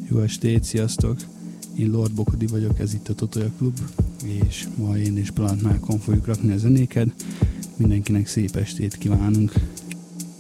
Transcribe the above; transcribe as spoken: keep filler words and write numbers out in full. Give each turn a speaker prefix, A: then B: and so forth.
A: Jó estét, sziasztok! Én Lord Bokodi vagyok, ez itt a Totoja Klub, és ma én és Plant Malcolm fogjuk rakni a zenéket. Mindenkinek szép estét kívánunk!